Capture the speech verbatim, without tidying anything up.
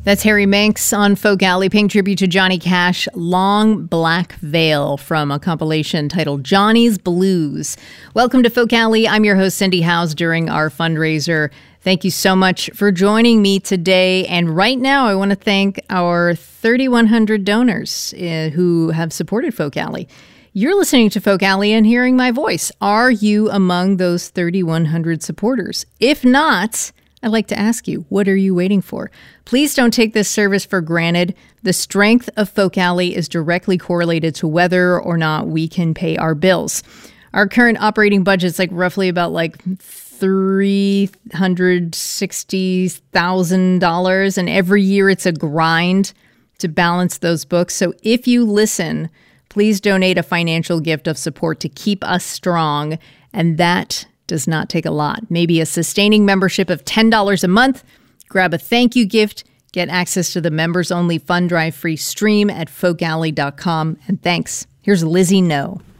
That's Harry Manx on Folk Alley, paying tribute to Johnny Cash, Long Black Veil, from a compilation titled Johnny's Blues. Welcome to Folk Alley. I'm your host, Cindy Howes, during our fundraiser. Thank you so much for joining me today. And right now, I want to thank our thirty-one hundred donors uh, who have supported Folk Alley. You're listening to Folk Alley and hearing my voice. Are you among those thirty-one hundred supporters? If not, I'd like to ask you, what are you waiting for? Please don't take this service for granted. The strength of Folk Alley is directly correlated to whether or not we can pay our bills. Our current operating budget is like roughly about like three hundred sixty thousand dollars, and every year it's a grind to balance those books. So if you listen, please donate a financial gift of support to keep us strong, and that does not take a lot. Maybe a sustaining membership of ten dollars a month. Grab a thank you gift. Get access to the members-only Fund Drive free stream at folk alley dot com. And thanks. Here's Lizzie No.